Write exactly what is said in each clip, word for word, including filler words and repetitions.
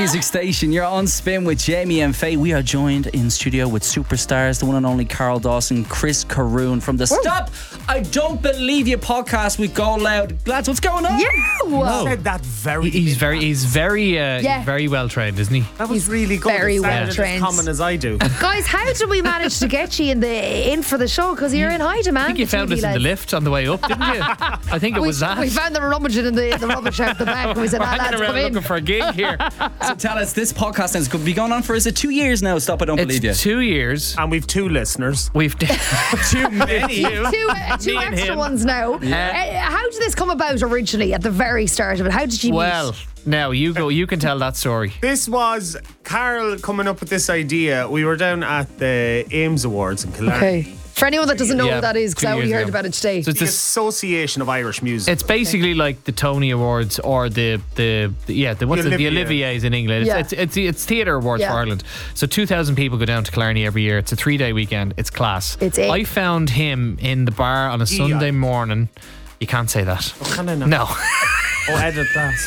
music station. You're on Spin with Jamie and Faye. We are joined in studio with superstars, the one and only Carl Dawson, Chris Caroon from the Whoa. Stop I Don't Believe You podcast with Go Loud. Lads, what's going on? Yeah. He said that very He's very fast. he's very uh, Yeah. very well trained, isn't he? That was He's really good. very It well sounded trained. as common as I do. Guys, how did we manage to get you in the in for the show? Because you're in high demand. I think you found us in the lift on the way up, didn't you? I think it We, was that. we found them rummaging in the, in the rubbish out the back. And we said, We're ah, hanging lads, around come in. looking for a gig here. So tell us, this podcast has been going on for, is it two years now? Stop I Don't Believe You. It's two years. And we've two listeners. We've too many. Two, uh, two Me and extra him. ones now. Uh, how did this come about originally at the very start of it? How did you Well, now you go. You can tell that story. This was Carl coming up with this idea. We were down at the Ames Awards in meet? Killarney. Okay. For anyone that doesn't know Yeah, what that is, because two I only years heard ago. about it today. So it's The this. Association of Irish Music. It's basically like the Tony Awards or the the, the yeah the what's The it, the Olivier. Olivier's in England. Yeah. It's it's it's, it's theatre awards Yeah. for Ireland. So two thousand people go down to Killarney every year. It's a three day weekend. It's class. It's a- I found him in the bar on a Yeah. Sunday morning. You can't say that. Oh, can I not? No. Oh, edit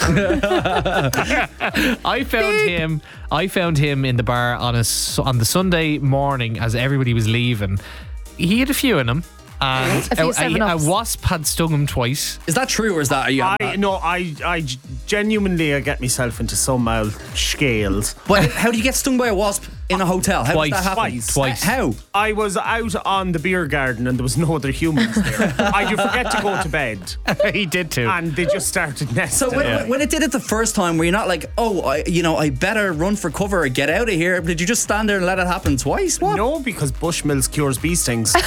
that. I found him. I found him in the bar on a su- on the Sunday morning as everybody was leaving. He had a few in him, and A few a, a, seven-ups. a wasp had stung him twice. Is that true or is that, are you I no, I, I genuinely I get myself into some uh, scales. But how do you get stung by a wasp in a hotel? How Twice. does that happen? Twice. Twice. How? I was out on the beer garden and there was no other humans there. I you forget to go to bed, He did too. and they just started nesting. So when, Yeah. when it did it the first time, were you not like, oh, I, you know, I better run for cover or get out of here? Did you just stand there and let it happen twice? What? No, because Bushmills cures bee stings. Put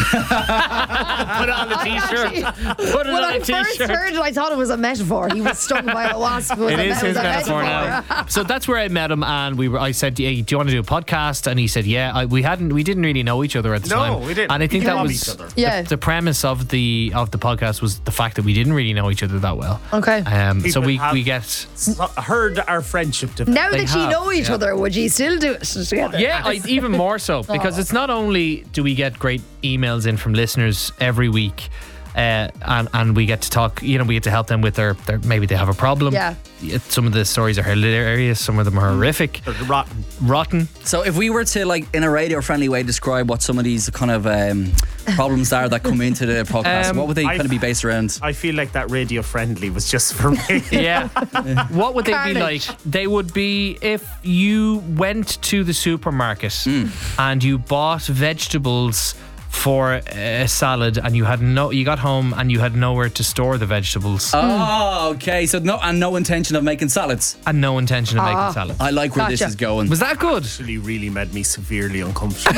on a t-shirt. Put it When on I a first t-shirt. heard it, I thought it was a metaphor. He was stung by a wasp. It, was It a, is it his was a metaphor now. So that's where I met him, and we were. I said, "Hey, do you want to do a podcast?" And he said, "Yeah." I, we hadn't. We didn't really know each other at the No, time. we didn't. And I think We that love was each other. Yeah. the, the premise of the of the podcast was the fact that we didn't really know each other that well. Okay. Um. So People we have- we get. So- heard our friendship develop. Now They that you have, know each yeah. other, would you still do it together? Yeah, I, even more so because it's not only do we get great emails in from listeners every week, uh, and and we get to talk. You know, we get to help them with their, their maybe they have a problem. Yeah. It- Some of the stories are hilarious. Some of them are horrific, They're rotten. rotten. So if we were to, like, in a radio-friendly way, describe what some of these kind of um, problems are that come into the podcast, Um, what would they I've- kind of be based around? I feel like that radio friendly was just for me. Yeah. What would they be Carnage. like? They would be if you went to the supermarket and you bought vegetables for a salad and you had no you got home and you had nowhere to store the vegetables Oh, okay. So no, and no intention of making salads. and no intention of Ah. making salad. I like where this Gotcha. is going. Was that good? Actually, really made me severely uncomfortable.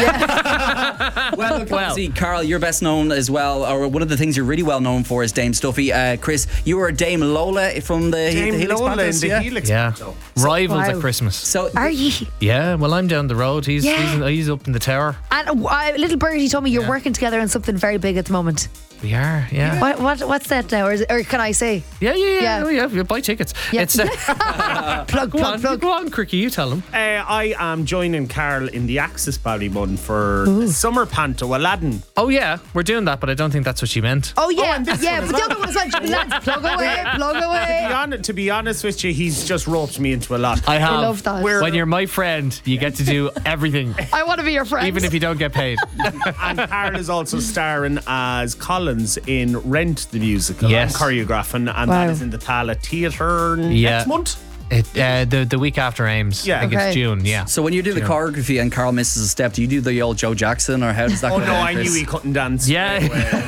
Well, look, Well. obviously, Carl, you're best known as well, or one of the things you're really well known for is Dame Stuffy. Uh, Chris, you were Dame Lola from the, Dame the Helix Lola in Panthers, the yeah? Helix. Yeah. Panto. Rivals Wow. at Christmas. So Are you? Yeah, well, I'm down the road. He's Yeah. he's, he's up in the tower. And uh, little birdie told me you're Yeah. working together on something very big at the moment. We are, yeah. What, what what's that now? Or, is it, or can I say? Yeah, yeah, yeah. Yeah. Oh, yeah. You buy tickets. Yeah. It's uh, Plug, go plug, on, plug. go on, Cricky. You tell him. Uh, I am joining Carl in the Axis Ballymun for Summer Panto Aladdin. Oh yeah, we're doing that, but I don't think that's what she meant. Oh yeah, and this yeah. one But as the other one as well. Lads, plug away, plug To be, away. hon- to be honest with you, he's just roped me into a lot. I have. I love that. We're- When you're my friend, you get to do everything, I want to be your friend. even if you don't get paid. And Carl is also starring as Collins in Rent the Musical. Yes. I'm choreographing, and Wow. that is in the Tala Theatre Yeah. next month. It, uh, the the week after Ames. Yeah. I think Okay. it's June. Yeah. So when you do the Yeah. choreography and Carl misses a step, do you do the old Joe Jackson, or how does that Oh go no, down, I Chris? knew he couldn't dance. Yeah.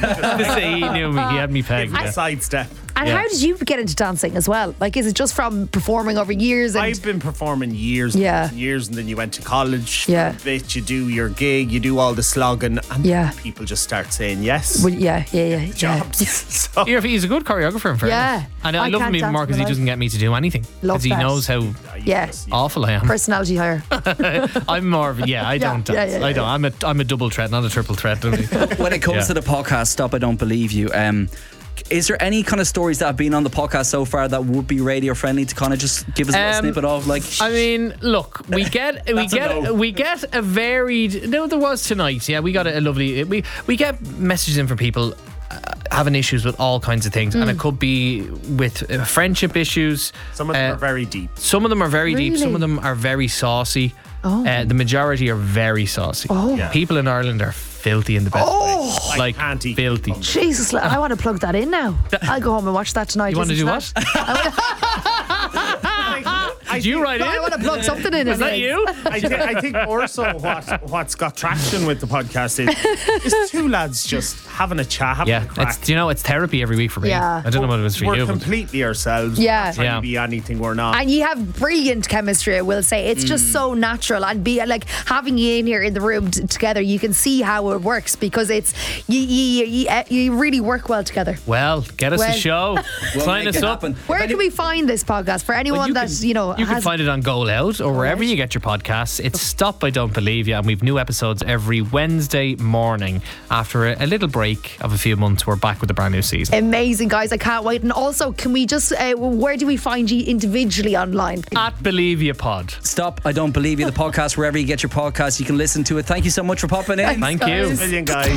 he knew me. He had me pegged. A Yeah. sidestep. and yeah. how did you get into dancing as well? Like, is it just from performing over years? And I've been performing years Yeah. and years, and then you went to college Yeah. for a bit, you do your gig, you do all the slogging, and Yeah. people just start saying yes. Well, yeah, yeah, yeah, yeah. Jobs. so, You're- He's a good choreographer, in fairness. Yeah. And I, I love him can't even dance more in because my he doesn't life. get me to do anything. Love Because he that. knows how Yeah. awful I am. Personality higher. I'm more of a, yeah, I don't yeah, dance. yeah, yeah, I don't. I'm a, I'm a double threat, not a triple threat. don't I? When it comes Yeah. to the podcast, Stop I Don't Believe You, um, is there any kind of stories that have been on the podcast so far that would be radio friendly to kind of just give us a little Um, snippet of, like, I mean, look, we get we That's a get no. we get a varied. No, there was tonight. Yeah, we got a, a lovely. We we get messages in from people. Uh, having issues with all kinds of things, and it could be with uh, friendship issues. Some of them Uh, are very deep. Some of them are very deep. Some Really? of them are very saucy. Oh. Uh, the majority are very saucy. Oh. Yeah. People in Ireland are filthy in the best Oh. way. I Like can't eat filthy. cucumbers. Jesus, I want to plug that in now. I'll go home and watch that tonight. You want to Listen do that. what? I Did you think- write No, I want it? to plug something in. Is that anyway. you? I, th- I think also what what's got traction with the podcast is, is two lads just having a chat, having Yeah, a crack. it's you know it's therapy every week for me. Yeah. I don't know what it was for We're you. but- completely ourselves. Yeah. We're not trying Yeah. to be anything we're not. And you have brilliant chemistry, I will say. It's Mm. just so natural. And be like having you in here in the room t- together, you can see how it works because it's you you, you, uh, you really work well together. Well, get us Well- a show. We'll Sign make us it up. happen. Where If can we find this podcast for anyone Well, you that can- you know You can has? find it on Go Loud or wherever you get your podcasts. It's Stop I Don't Believe You, and we've new episodes every Wednesday morning. After a, a little break of a few months, we're back with a brand new season. Amazing, guys! I can't wait. And also, can we just? Uh, where do we find you individually online? At Believe You Pod. Stop, I Don't Believe You, the podcast, wherever you get your podcasts, you can listen to it. Thank you so much for popping in. Thank you. guys. Brilliant, guys.